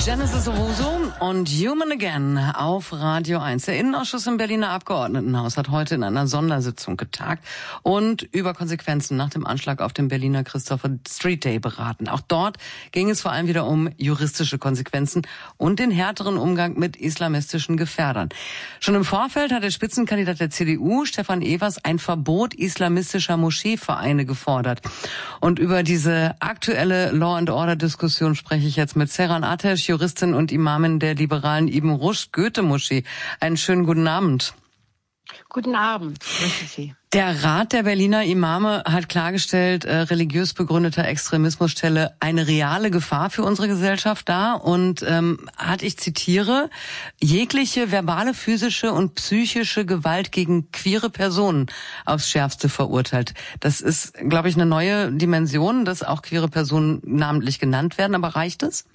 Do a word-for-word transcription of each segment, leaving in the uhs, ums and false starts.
Genesis Owusu und Human Again auf Radio eins. Der Innenausschuss im Berliner Abgeordnetenhaus hat heute in einer Sondersitzung getagt und über Konsequenzen nach dem Anschlag auf dem Berliner Christopher Street Day beraten. Auch dort ging es vor allem wieder um juristische Konsequenzen und den härteren Umgang mit islamistischen Gefährdern. Schon im Vorfeld hat der Spitzenkandidat der C D U, Stefan Evers, ein Verbot islamistischer Moscheevereine gefordert. Und über diese aktuelle Law-and-Order-Diskussion spreche ich jetzt mit Seyran Ateş, Juristin und Imamin der liberalen Ibn Rushd Goethe-Moschee. Einen schönen guten Abend. Guten Abend, grüße Sie. Der Rat der Berliner Imame hat klargestellt, äh, religiös begründeter Extremismus stelle eine reale Gefahr für unsere Gesellschaft dar und ähm, hat, ich zitiere, jegliche verbale, physische und psychische Gewalt gegen queere Personen aufs Schärfste verurteilt. Das ist, glaube ich, eine neue Dimension, dass auch queere Personen namentlich genannt werden, aber reicht es?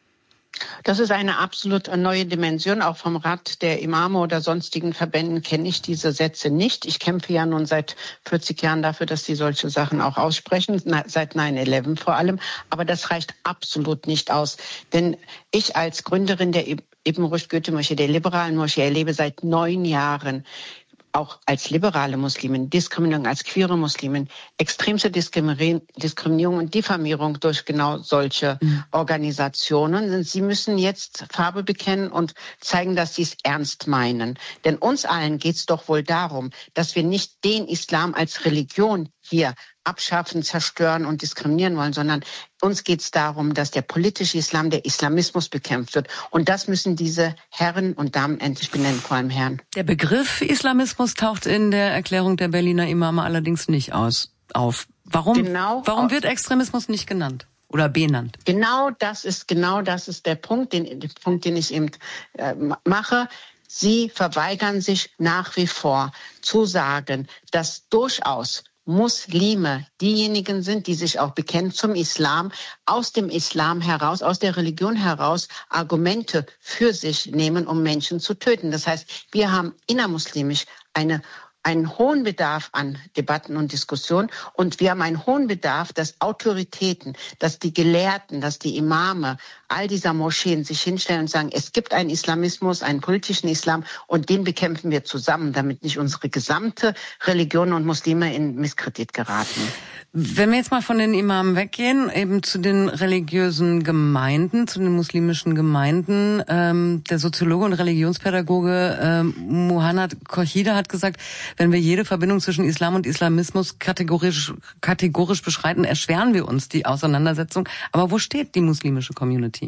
Das ist eine absolut neue Dimension. Auch vom Rat der Imame oder sonstigen Verbänden kenne ich diese Sätze nicht. Ich kämpfe ja nun seit vierzig Jahren dafür, dass sie solche Sachen auch aussprechen, seit neun elf vor allem. Aber das reicht absolut nicht aus. Denn ich als Gründerin der Ibn Rushd Goethe-Moschee, der liberalen Moschee, erlebe seit neun Jahren, auch als liberale Muslimin, Diskriminierung als queere Muslimin, extremste Diskriminierung und Diffamierung durch genau solche mhm. Organisationen. Sie müssen jetzt Farbe bekennen und zeigen, dass sie es ernst meinen. Denn uns allen geht es doch wohl darum, dass wir nicht den Islam als Religion hier abschaffen, zerstören und diskriminieren wollen, sondern uns geht es darum, dass der politische Islam, der Islamismus bekämpft wird. Und das müssen diese Herren und Damen endlich benennen, vor allem Herren. Der Begriff Islamismus taucht in der Erklärung der Berliner Imame allerdings nicht aus, auf. Warum, genau, warum wird Extremismus nicht genannt oder benannt? Genau das ist, genau das ist der Punkt, den, der Punkt, den ich eben äh, mache. Sie verweigern sich nach wie vor zu sagen, dass durchaus Muslime diejenigen sind, die sich auch bekennen zum Islam, aus dem Islam heraus, aus der Religion heraus Argumente für sich nehmen, um Menschen zu töten. Das heißt, wir haben innermuslimisch eine einen hohen Bedarf an Debatten und Diskussionen und wir haben einen hohen Bedarf, dass Autoritäten, dass die Gelehrten, dass die Imame all dieser Moscheen sich hinstellen und sagen, es gibt einen Islamismus, einen politischen Islam und den bekämpfen wir zusammen, damit nicht unsere gesamte Religion und Muslime in Misskredit geraten. Wenn wir jetzt mal von den Imamen weggehen, eben zu den religiösen Gemeinden, zu den muslimischen Gemeinden, ähm, der Soziologe und Religionspädagoge ähm, Muhannad Khorchide hat gesagt, wenn wir jede Verbindung zwischen Islam und Islamismus kategorisch, kategorisch beschreiten, erschweren wir uns die Auseinandersetzung. Aber wo steht die muslimische Community?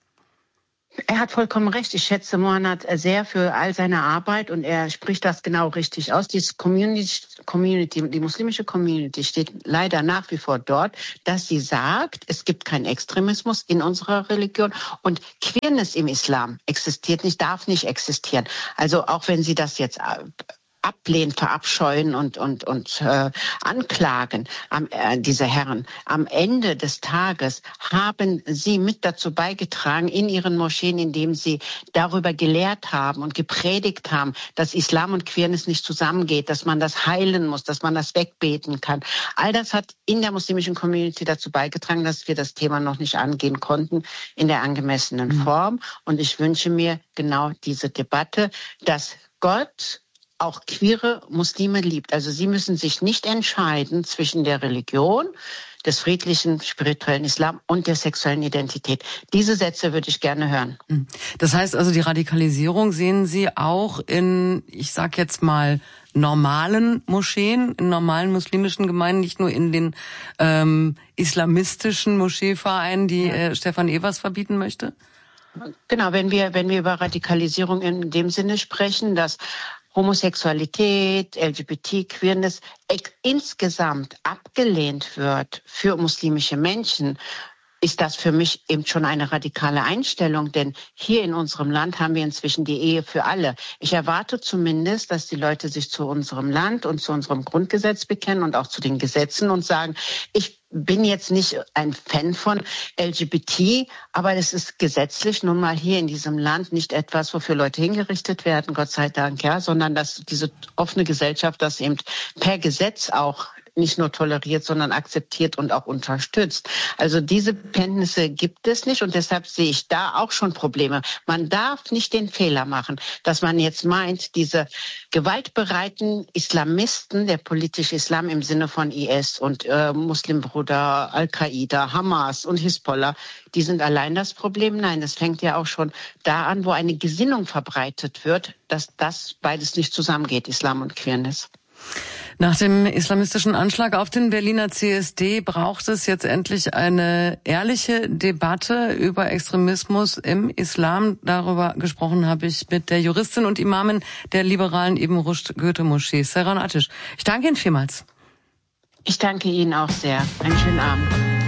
Er hat vollkommen recht. Ich schätze Muhannad sehr für all seine Arbeit und er spricht das genau richtig aus. Die Community, Community, die muslimische Community steht leider nach wie vor dort, dass sie sagt, es gibt keinen Extremismus in unserer Religion und Queerness im Islam existiert nicht, darf nicht existieren. Also auch wenn sie das jetzt ablehnen, verabscheuen und und und äh, anklagen, am, äh, diese Herren. Am Ende des Tages haben sie mit dazu beigetragen in ihren Moscheen, indem sie darüber gelehrt haben und gepredigt haben, dass Islam und Queerness nicht zusammengeht, dass man das heilen muss, dass man das wegbeten kann. All das hat in der muslimischen Community dazu beigetragen, dass wir das Thema noch nicht angehen konnten in der angemessenen mhm. Form. Und ich wünsche mir genau diese Debatte, dass Gott auch queere Muslime liebt. Also sie müssen sich nicht entscheiden zwischen der Religion, des friedlichen, spirituellen Islam und der sexuellen Identität. Diese Sätze würde ich gerne hören. Das heißt also, die Radikalisierung sehen Sie auch in, ich sag jetzt mal, normalen Moscheen, in normalen muslimischen Gemeinden, nicht nur in den ähm, islamistischen Moscheevereinen, die ja. äh, Stefan Evers verbieten möchte? Genau, wenn wir, wenn wir über Radikalisierung in dem Sinne sprechen, dass Homosexualität, L G B T, Queerness insgesamt abgelehnt wird für muslimische Menschen, ist das für mich eben schon eine radikale Einstellung, denn hier in unserem Land haben wir inzwischen die Ehe für alle. Ich erwarte zumindest, dass die Leute sich zu unserem Land und zu unserem Grundgesetz bekennen und auch zu den Gesetzen und sagen, ich bin jetzt nicht ein Fan von L G B T, aber es ist gesetzlich nun mal hier in diesem Land nicht etwas, wofür Leute hingerichtet werden, Gott sei Dank, ja, sondern dass diese offene Gesellschaft das eben per Gesetz auch nicht nur toleriert, sondern akzeptiert und auch unterstützt. Also diese Kenntnisse gibt es nicht und deshalb sehe ich da auch schon Probleme. Man darf nicht den Fehler machen, dass man jetzt meint, diese gewaltbereiten Islamisten, der politische Islam im Sinne von I S und äh, Muslimbruder, Al-Qaida, Hamas und Hisbollah, die sind allein das Problem. Nein, es fängt ja auch schon da an, wo eine Gesinnung verbreitet wird, dass das beides nicht zusammengeht, Islam und Queerness. Nach dem islamistischen Anschlag auf den Berliner C S D braucht es jetzt endlich eine ehrliche Debatte über Extremismus im Islam. Darüber gesprochen habe ich mit der Juristin und Imamin der liberalen Ibn Rushd Goethe-Moschee, Seyran Ateş. Ich danke Ihnen vielmals. Ich danke Ihnen auch sehr. Einen schönen Abend.